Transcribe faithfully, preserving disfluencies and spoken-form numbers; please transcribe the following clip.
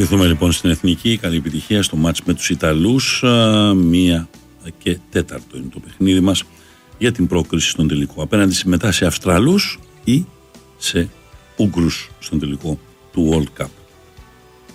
Ευχηθούμε λοιπόν στην Εθνική καλή επιτυχία στο μάτς με τους Ιταλούς. Μία και τέταρτο είναι το παιχνίδι μας για την πρόκριση στον τελικό. Απέναντι μετά σε Αυστραλούς ή σε Ούγγρους στον τελικό του World Cup.